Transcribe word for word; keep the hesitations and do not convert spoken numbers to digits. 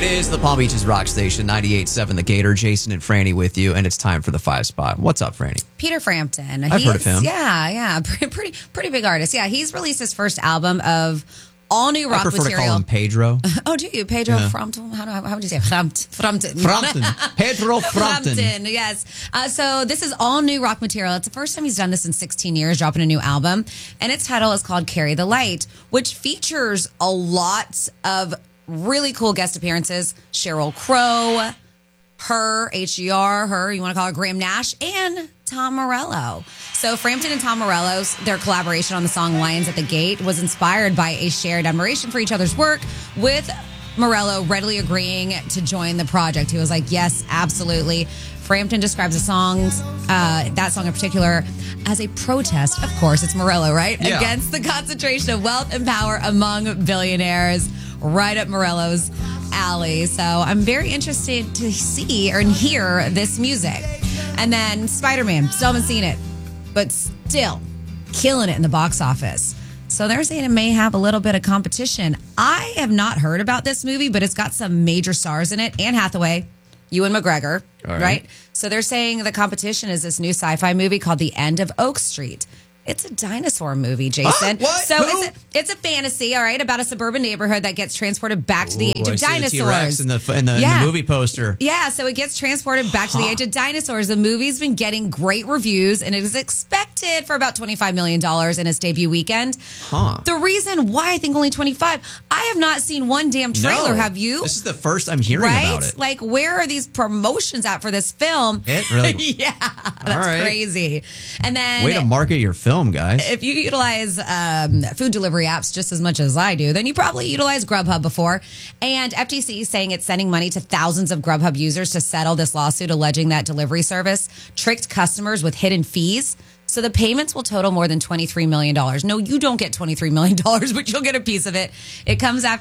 It is the Palm Beaches Rock Station, ninety-eight point seven The Gator. Jason and Franny with you, and it's time for the five spot. What's up, Franny? Peter Frampton. I've he's, heard of him. Yeah, yeah. Pretty, pretty big artist. Yeah, he's released his first album of all new rock I prefer material. to call him Pedro. Oh, do you? Pedro Yeah. Frampton? How, do, how would you say? Frampt, Frampton. Frampton. Pedro Frampton. Frampton, yes. Uh, so this is all new rock material. It's the first time he's done this in sixteen years, dropping a new album. And its title is called Carry the Light, which features a lot of really cool guest appearances. Sheryl Crow, her, H E R, her, you want to call her Graham Nash, and Tom Morello. So Frampton and Tom Morello's, their collaboration on the song Lions at the Gate was inspired by a shared admiration for each other's work, with Morello readily agreeing to join the project. He was like, yes, absolutely. Frampton describes the songs, uh, that song in particular, as a protest. Of course, it's Morello, right? Yeah. Against the concentration of wealth and power among billionaires. Right up Morello's alley. So I'm very interested to see or hear this music. And then Spider-Man, still haven't seen it, but still killing it in the box office. So they're saying it may have a little bit of competition. I have not heard about this movie, but it's got some major stars in it. Anne Hathaway, Ewan McGregor, All right. right? So they're saying the competition is this new sci-fi movie called The End of Oak Street. It's a dinosaur movie, Jason. Ah, what? So Who? it's a, it's a fantasy, all right, about a suburban neighborhood that gets transported back to the age Ooh, I of see the dinosaurs. T-Rex in the, in the, Yeah. in the movie poster. Yeah, so it gets transported back to the age of dinosaurs. The movie's been getting great reviews, and it is expected for about twenty-five million dollars in its debut weekend. Huh. The reason why I think only twenty-five, I have not seen one damn trailer, No. have you? This is the first I'm hearing right? about it. Like, where are these promotions at for this film? It really? Yeah, that's All right. crazy. And then Way to market your film, guys. if you utilize um, food delivery apps just as much as I do, then you probably utilized Grubhub before. And F T C is saying it's sending money to thousands of Grubhub users to settle this lawsuit alleging that delivery service tricked customers with hidden fees. So the payments will total more than twenty-three million dollars. No, you don't get twenty-three million dollars, but you'll get a piece of it. It comes after